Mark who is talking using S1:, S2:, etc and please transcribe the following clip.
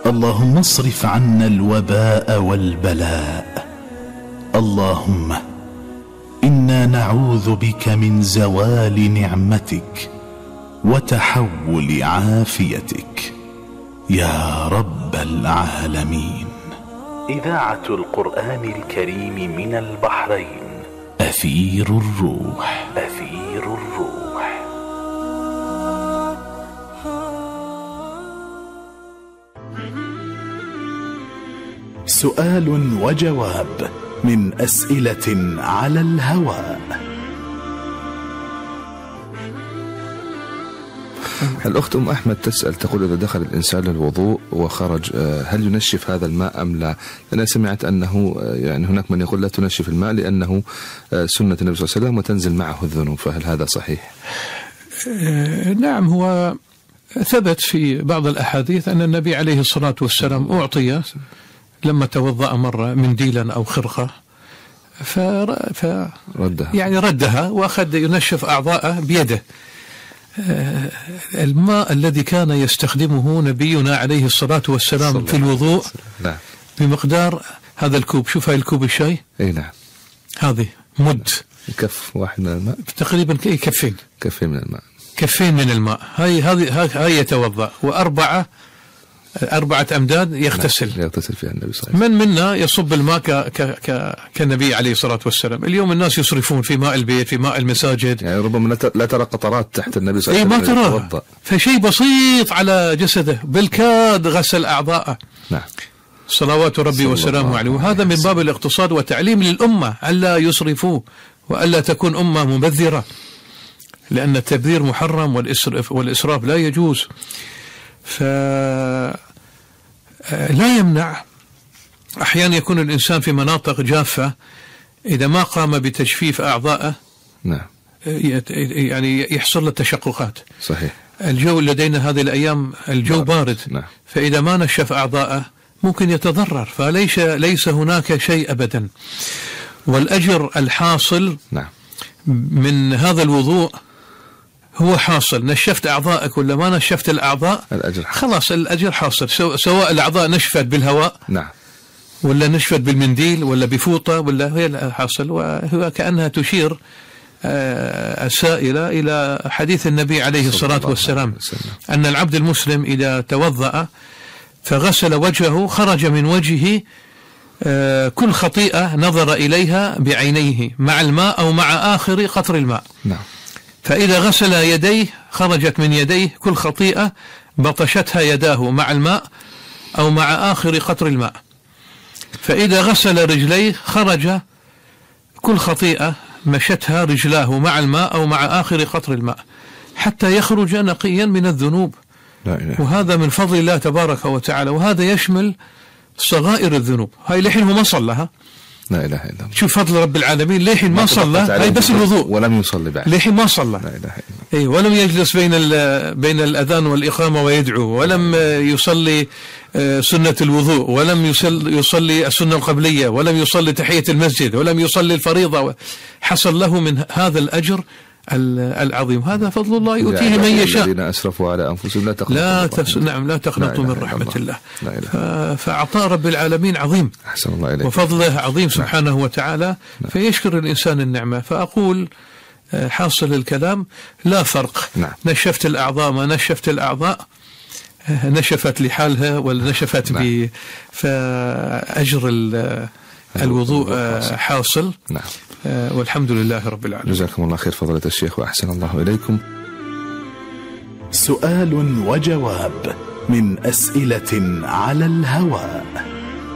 S1: اللهم اصرف عنا الوباء والبلاء. اللهم إنا نعوذ بك من زوال نعمتك وتحول عافيتك يا رب العالمين. إذاعة القرآن الكريم من البحرين، أثير الروح. أثير الروح. سؤال وجواب من أسئلة على الهواء.
S2: الأخت أم أحمد تسأل، تقول: إذا دخل الإنسان للوضوء وخرج هل ينشف هذا الماء أم لا؟ أنا سمعت أنه يعني هناك من يقول لا تنشف الماء لأنه سنة النبي صلى الله عليه وسلم وتنزل معه الذنوب، فهل هذا صحيح؟
S3: نعم، هو ثبت في بعض الأحاديث أن النبي عليه الصلاة والسلام أعطي لما توضأ مرة منديلا أو خرقة ردها وأخذ ينشف أعضاءه بيده. الماء الذي كان يستخدمه نبينا عليه الصلاة والسلام في الوضوء بمقدار هذا الكوب. شوف هاي الكوب الشاي،
S2: اي نعم،
S3: هذه مد
S2: كف واحد من الماء،
S3: تقريبا كفين
S2: من الماء،
S3: كفين من الماء. هاي يتوضأ، أربعة أمداد يغتسل
S2: فيها النبي صلى الله عليه وسلم.
S3: من منا يصب الماء كالنبي عليه الصلاة والسلام. اليوم الناس يصرفون في ماء البيت، في ماء المساجد،
S2: يعني ربما لا ترى قطرات تحت النبي صلى الله عليه وسلم.
S3: ما ترى، فشيء بسيط على جسده بالكاد غسل أعضاءه.
S2: نعم،
S3: صلوات ربي وسلامه عليه. وهذا من باب الاقتصاد وتعليم للأمة ألا يسرفوا وألا تكون أمة مبذرة، لأن التبذير محرم والإسراف لا يجوز. فلا يمنع أحيانا يكون الإنسان في مناطق جافة، إذا ما قام بتجفيف أعضائه
S2: نعم
S3: يعني يحصل له تشققات.
S2: صحيح.
S3: الجو لدينا هذه الأيام الجو بارد،
S2: نعم.
S3: فإذا ما نشف أعضائه ممكن يتضرر، فليس هناك شيء أبدا. والأجر الحاصل
S2: نعم
S3: من هذا الوضوء هو حاصل. نشفت أعضائك ولا ما نشفت الأعضاء،
S2: الأجر حاصل.
S3: خلاص الأجر حاصل، سواء الأعضاء نشفت بالهواء
S2: نعم
S3: ولا نشفت بالمنديل ولا بفوطة ولا هي حاصل. وهو كأنها تشير السائلة إلى حديث النبي عليه الصلاة والسلام أن العبد المسلم إذا توضأ فغسل وجهه خرج من وجهه كل خطيئة نظر إليها بعينيه مع الماء أو مع آخر قطر الماء.
S2: نعم.
S3: فإذا غسل يديه خرجت من يديه كل خطيئة بطشتها يداه مع الماء أو مع آخر قطر الماء. فإذا غسل رجليه خرج كل خطيئة مشتها رجلاه مع الماء أو مع آخر قطر الماء حتى يخرج نقيا من الذنوب.
S2: لا إله.
S3: وهذا من فضل الله تبارك وتعالى، وهذا يشمل صغائر الذنوب. هاي لحين هو ما صلها،
S2: لا إله إلا الله.
S3: شوف فضل رب العالمين، لحين ما صلى، هاي بس الوضوء،
S2: ولم يصلي بعد،
S3: لحين ما صلى،
S2: لا إله إلا الله.
S3: ولم يجلس بين الأذان والإقامة ويدعو، ولم يصلي سنة الوضوء، ولم يصلي السنة القبلية، ولم يصلي تحية المسجد، ولم يصلي الفريضة. حصل له من هذا الأجر العظيم. هذا فضل الله يؤتيه من يشاء.
S2: الذين أسرفوا على أنفسهم لا تقنطوا من رحمة الله.
S3: فأعطاء رب العالمين عظيم،
S2: أحسن الله إليك،
S3: وفضله عظيم سبحانه وتعالى. فيشكر الإنسان النعمة. فأقول حاصل الكلام لا فرق، نشفت الأعضاء ما نشفت الأعضاء، نشفت لحالها ولا نشفت فأجر الوضوء حاصل.
S2: نعم.
S3: والحمد لله رب العالمين.
S2: جزاكم الله خير فضيلة الشيخ وأحسن الله إليكم.
S1: سؤال وجواب من أسئلة على الهواء.